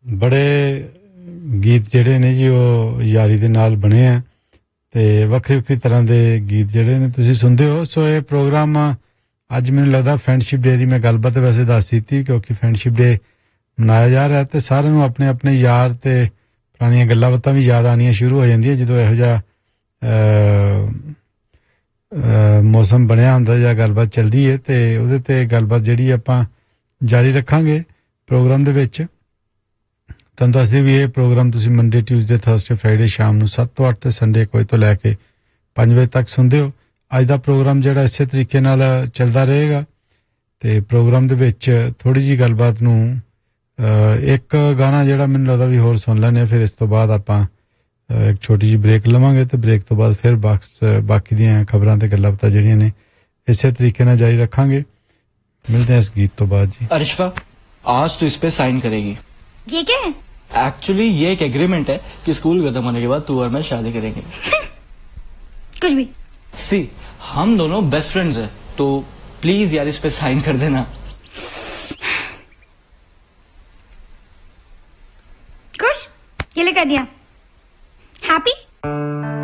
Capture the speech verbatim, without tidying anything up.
बड़े गीत जिहड़े ने जी वो यारी दे नाल बने हैं ते वक्री वक्री तरह दे गीत जिहड़े ने तुसीं सुनदे हो। सो ये प्रोग्राम अज मैनूं लगदा फ्रेंडशिप डे दी मैं गलबात वैसे दस दित्ती क्योंकि फ्रेंडशिप डे मनाया जा रहा है ते सारिआं नूं अपने अपने यार ते पुरानियां गल्लां बातां भी याद आनियां शुरू हो जांदियां जदों इहो जिहा मौसम बनया हुंदा जां गलबात चलदी है ते उहदे ते गलबात जिहड़ी आपां जारी रखांगे प्रोग्राम दे विच। तुहानूं दस दें भी ये प्रोग्राम तुसीं मंडे ट्यूसडे थर्सडे फ्राइडे शाम नूं सत्त तो अठ ते संडे इक बजे तो लैके पंज बजे तक सुनदे हो। अज दा प्रोग्राम जिहड़ा इसे तरीके नाल चलदा रहेगा ते प्रोग्राम दे विच थोड़ी जी गलबात नूं एक गाना जिहड़ा मैनूं लगदा भी होर सुन लैने फिर इस तो बाद आपां एक छोटी जी ब्रेक लवांगे ते ब्रेक तो बाद फिर बाक्स बाकी दियां खबरां ते गल्लां बातां जिहड़ियां ने इसे तरीके नाल जारी रखांगे। मिलते हैं इस गीत तो बाद जी। अरिशफा आज तो इस पे साइन करेगी। ये क्या है? एक्चुअली ये एक एग्रीमेंट है कि स्कूल खत्म होने के बाद तू और मैं शादी करेंगे। कुछ भी। सी हम दोनों बेस्ट फ्रेंड्स हैं तो प्लीज यार इस पे साइन कर देना। खुश? ये लिखा दिया।